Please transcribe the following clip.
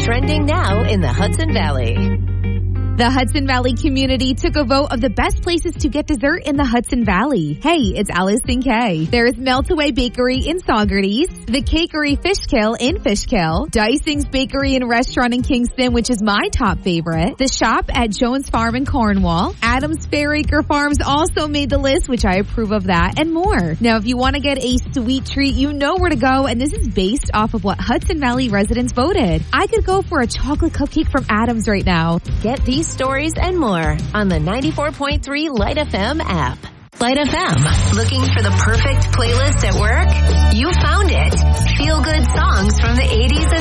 trending now in the Hudson Valley. The Hudson Valley community took a vote of the best places to get dessert in the Hudson Valley. Hey, it's Allison Kay. There's Meltaway Bakery in Saugerties, the Cakery Fishkill in Fishkill, Dicing's Bakery and Restaurant in Kingston, which is my top favorite, the shop at Jones Farm in Cornwall, Adams Fairacre Farms also made the list, which I approve of that, and more. Now, if you want to get a sweet treat, you know where to go, and this is based off of what Hudson Valley residents voted. I could go for a chocolate cupcake from Adams right now. Get these stories and more on the 94.3 Light FM app. Light FM. Looking for the perfect playlist at work? You found it. Feel good songs from the 80s and